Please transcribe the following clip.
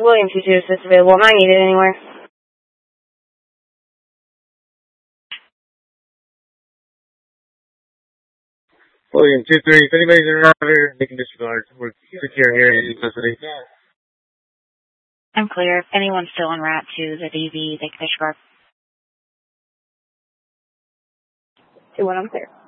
William 22 assist available. Am I needed anywhere? William 23, if anybody's around here, they can disregard. We're secure here in custody. I'm clear. If anyone's still en route to the DV, they can disregard. 2-1, I'm clear.